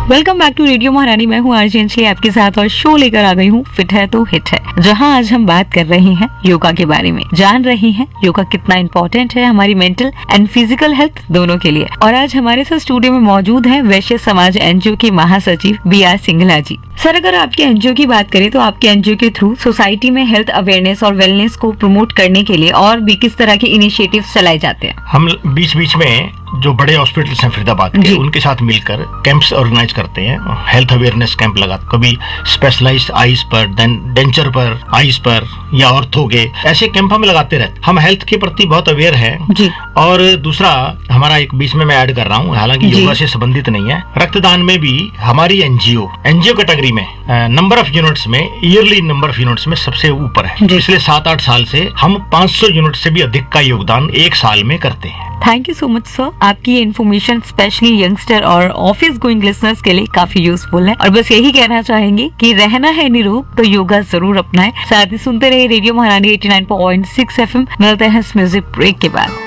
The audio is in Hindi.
वेलकम बैक टू रेडियो महारानी। मैं हूँ आरजे अंजलि आपके साथ और शो लेकर आ गई हूँ फिट है तो हिट है, जहाँ आज हम बात कर रहे हैं योगा के बारे में। जान रहे हैं योगा कितना इम्पोर्टेंट है हमारी मेंटल एंड फिजिकल हेल्थ दोनों के लिए। और आज हमारे साथ स्टूडियो में मौजूद है वैश्य समाज एनजीओ के महासचिव BR सिंघला जी। सर, अगर आपके एनजीओ की बात करें तो आपके एनजीओ के थ्रू सोसाइटी में हेल्थ अवेयरनेस और वेलनेस को प्रमोट करने के लिए और भी किस तरह के इनिशिएटिव्स चलाए जाते हैं? हम बीच बीच में जो बड़े हॉस्पिटल्स हैं फरीदाबाद के, उनके साथ मिलकर कैंप्स ऑर्गेनाइज करते हैं, हेल्थ अवेयरनेस कैंप लगा, कभी स्पेशलाइज्ड आईज पर, डेंचर पर, आईज पर या ऑर्थो के, ऐसे कैंप हम लगाते रहते। हम हेल्थ के प्रति बहुत अवेयर हैं। और दूसरा हमारा एक बीच में मैं ऐड कर रहा हूँ, हालांकि योगा से संबंधित नहीं है, रक्तदान में भी हमारी एनजीओ कैटेगरी में नंबर ऑफ यूनिट्स में, ईयरली नंबर ऑफ यूनिट्स में सबसे ऊपर है। पिछले 7-8 साल से हम 500 यूनिट से भी अधिक का योगदान एक साल में करते हैं। Thank you so much sir. आपकी ये इन्फॉर्मेशन स्पेशली यंगस्टर और ऑफिस गोइंग लिसनर्स के लिए काफी यूजफुल है। और बस यही कहना चाहेंगे कि रहना है निरोग तो योगा जरूर अपनाएं। साथ ही सुनते रहिए रेडियो महारानी 89.6 FM। मिलते हैं इस म्यूजिक ब्रेक के बाद।